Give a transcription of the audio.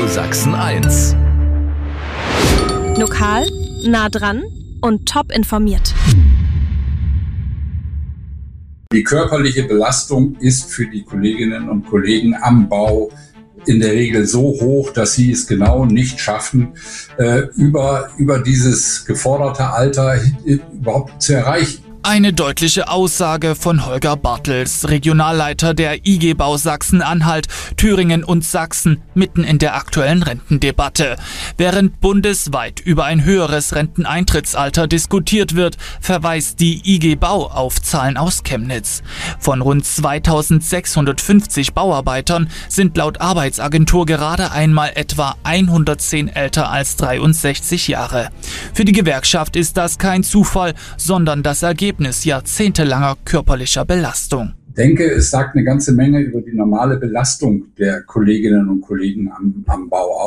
Radio Sachsen 1. Lokal, nah dran und top informiert. Die körperliche Belastung ist für die Kolleginnen und Kollegen am Bau in der Regel so hoch, dass sie es genau nicht schaffen, über dieses geforderte Alter überhaupt zu erreichen. Eine deutliche Aussage von Holger Bartels, Regionalleiter der IG Bau Sachsen-Anhalt, Thüringen und Sachsen, mitten in der aktuellen Rentendebatte. Während bundesweit über ein höheres Renteneintrittsalter diskutiert wird, verweist die IG Bau auf Zahlen aus Chemnitz. Von rund 2650 Bauarbeitern sind laut Arbeitsagentur gerade einmal etwa 110 älter als 63 Jahre. Für die Gewerkschaft ist das kein Zufall, sondern das Ergebnis jahrzehntelanger körperlicher Belastung. Ich denke, es sagt eine ganze Menge über die normale Belastung der Kolleginnen und Kollegen am Bau aus.